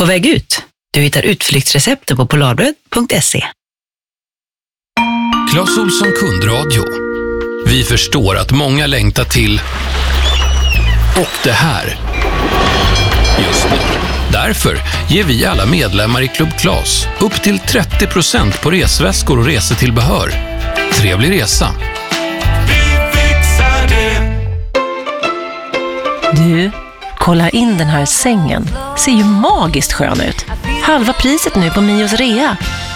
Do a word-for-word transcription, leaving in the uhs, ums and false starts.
väg ut. Du hittar utflyktsrecepten på polarbröd punkt se. Clas Ohlson kundradio. Vi förstår att många längtar till och det här just nu. Därför ger vi alla medlemmar i Club Clas upp till trettio procent på resväskor och resetillbehör. Trevlig resa! Du, kolla in den här sängen. Ser ju magiskt skön ut. Halva priset nu på Mios rea.